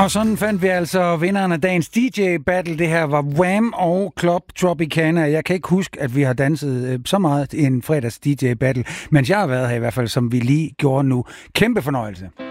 Og sådan fandt vi altså vinderen af dagens DJ-battle. Det her var Wham og Club Tropicana. Jeg kan ikke huske, at vi har danset så meget i en fredags DJ-battle, mens jeg har været her i hvert fald, som vi lige gjorde nu. Kæmpe fornøjelse.